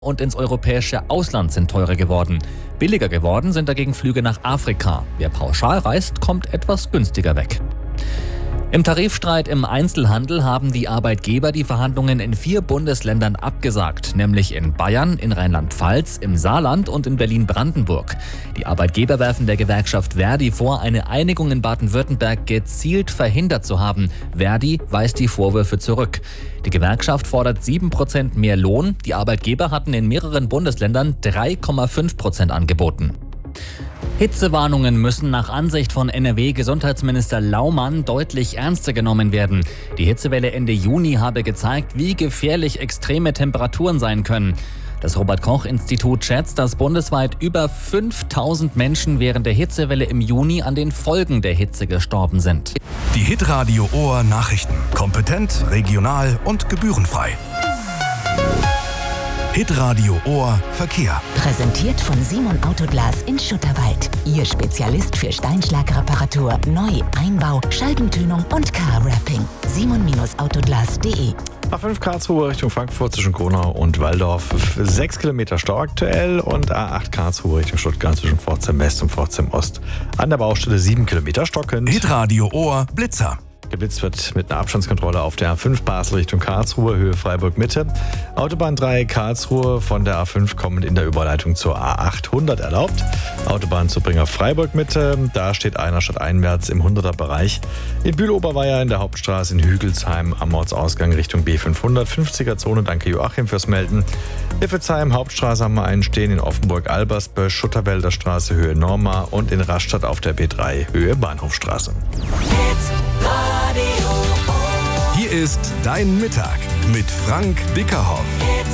und ins europäische Ausland sind teurer geworden. Billiger geworden sind dagegen Flüge nach Afrika. Wer pauschal reist, kommt etwas günstiger weg. Im Tarifstreit im Einzelhandel haben die Arbeitgeber die Verhandlungen in 4 Bundesländern abgesagt, nämlich in Bayern, in Rheinland-Pfalz, im Saarland und in Berlin-Brandenburg. Die Arbeitgeber werfen der Gewerkschaft Verdi vor, eine Einigung in Baden-Württemberg gezielt verhindert zu haben. Verdi weist die Vorwürfe zurück. Die Gewerkschaft fordert 7% mehr Lohn. Die Arbeitgeber hatten in mehreren Bundesländern 3,5% angeboten. Hitzewarnungen müssen nach Ansicht von NRW-Gesundheitsminister Laumann deutlich ernster genommen werden. Die Hitzewelle Ende Juni habe gezeigt, wie gefährlich extreme Temperaturen sein können. Das Robert-Koch-Institut schätzt, dass bundesweit über 5000 Menschen während der Hitzewelle im Juni an den Folgen der Hitze gestorben sind. Die Hitradio Ohr Nachrichten. Kompetent, regional und gebührenfrei. Hitradio Ohr Verkehr. Präsentiert von Simon Autoglas in Schutterwald. Ihr Spezialist für Steinschlagreparatur, Neu-, Einbau, Scheibentönung und Car-Wrapping. simon-autoglas.de. A5 Karlsruhe Richtung Frankfurt zwischen Gronau und Walldorf 6 Kilometer Stau aktuell und A8 Karlsruhe Richtung Stuttgart zwischen Pforzheim West und Pforzheim Ost an der Baustelle 7 Kilometer stockend. Hitradio Ohr Blitzer. Geblitzt wird mit einer Abstandskontrolle auf der A5 Basel Richtung Karlsruhe, Höhe Freiburg-Mitte. Autobahn 3 Karlsruhe von der A5 kommend in der Überleitung zur A800 erlaubt. Autobahn Zubringer Freiburg-Mitte, da steht einer statt einwärts im 100er-Bereich. In Bühl-Oberweier in der Hauptstraße in Hügelsheim am Ortsausgang Richtung B500, 50er-Zone. Danke Joachim fürs Melden. Iffezheim Hauptstraße haben wir einen stehen, in Offenburg-Albersbösch, Schutterwälder Straße Höhe Norma und in Rastatt auf der B3 Höhe Bahnhofstraße. Hier ist Dein Mittag mit Frank Bickerhoff.